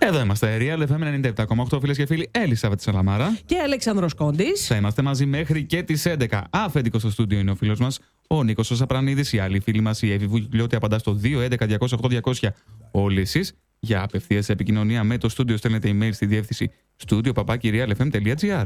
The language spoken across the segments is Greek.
Εδώ είμαστε, Real FM 97,8, φίλες και φίλοι, Ελισάβετ Σαλαμάρα και Αλέξανδρος Κόντης. Θα είμαστε μαζί μέχρι και τις 11. Αφεντικό στο στούντιο είναι ο φίλος μας, ο Νίκος ο Σαπρανίδης, η άλλη φίλη μας, η Εύη Βουλιώτη, απαντά στο 211-208-200. Όλοι εσείς, για απευθείας επικοινωνία με το στούντιο, στέλνετε email στη διεύθυνση studio@realfm.gr.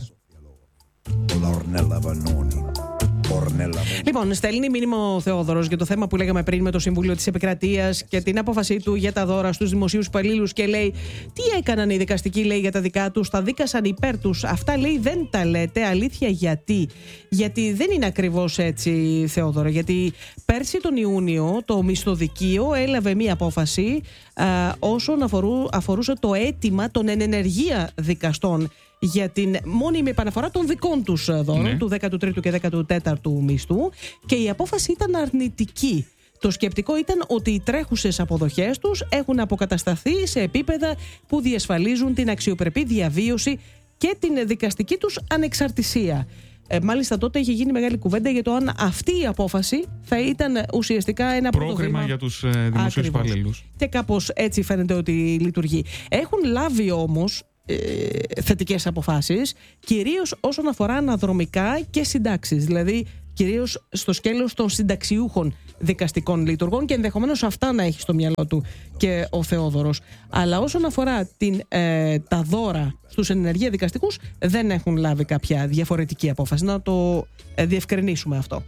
Λοιπόν, στέλνει μήνυμα ο Θεόδωρος για το θέμα που λέγαμε πριν με το Συμβούλιο της Επικρατείας και την απόφαση του για τα δώρα στους δημοσίους υπαλλήλους και λέει: τι έκαναν οι δικαστικοί, λέει, για τα δικά τους, τα δίκασαν υπέρ τους. Αυτά, λέει, δεν τα λέτε. Αλήθεια, γιατί? Γιατί δεν είναι ακριβώς έτσι, Θεόδωρο. Γιατί πέρσι τον Ιούνιο το μισθοδικείο έλαβε μία απόφαση όσον αφορούσε το αίτημα των ενενεργεία δικαστών για την μόνιμη επαναφορά των δικών τους δώρων, του 13ου και 14ου μισθού, και η απόφαση ήταν αρνητική. Το σκεπτικό ήταν ότι οι τρέχουσες αποδοχές τους έχουν αποκατασταθεί σε επίπεδα που διασφαλίζουν την αξιοπρεπή διαβίωση και την δικαστική τους ανεξαρτησία. Μάλιστα τότε είχε γίνει μεγάλη κουβέντα για το αν αυτή η απόφαση θα ήταν ουσιαστικά ένα πρόκριμα για τους δημοσίους υπαλλήλους. Και κάπως έτσι φαίνεται ότι λειτουργεί. Έχουν λάβει όμως θετικές αποφάσεις, κυρίως όσον αφορά αναδρομικά και συντάξεις, δηλαδή κυρίως στο σκέλος των συνταξιούχων δικαστικών λειτουργών, και ενδεχομένως αυτά να έχει στο μυαλό του και ο Θεόδωρος. Αλλά όσον αφορά τα δώρα στους ενεργεία δικαστικούς, δεν έχουν λάβει κάποια διαφορετική απόφαση. Να το διευκρινίσουμε αυτό.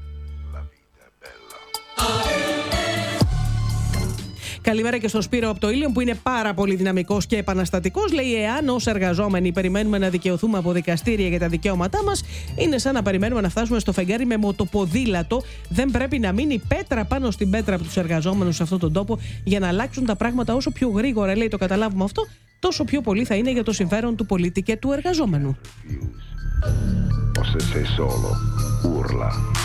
Καλημέρα και στον Σπύρο από το Ήλιον, που είναι πάρα πολύ δυναμικός και επαναστατικός. Λέει: εάν ως εργαζόμενοι περιμένουμε να δικαιωθούμε από δικαστήρια για τα δικαιώματά μας, είναι σαν να περιμένουμε να φτάσουμε στο φεγγάρι με μοτοποδήλατο. Δεν πρέπει να μείνει πέτρα πάνω στην πέτρα από τους εργαζόμενους σε αυτόν τον τόπο για να αλλάξουν τα πράγματα. Όσο πιο γρήγορα, λέει, το καταλάβουμε αυτό, τόσο πιο πολύ θα είναι για το συμφέρον του πολίτη και του εργαζόμενου.